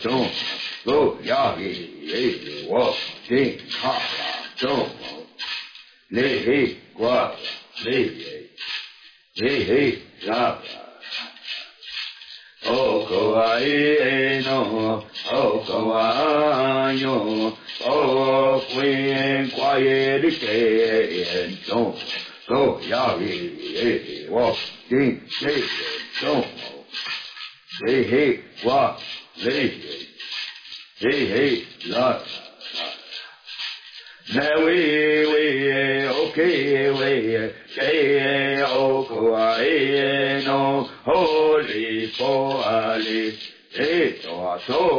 中go ya ye wo ding ha zhong le he gua le ye he la o ko ai no o ko ai yo o quên qua ye de ke zhong go ya ye wo ding le zhong le he gua le hey, la. Now we, okay, we, say, oh, no, holy, holy, so,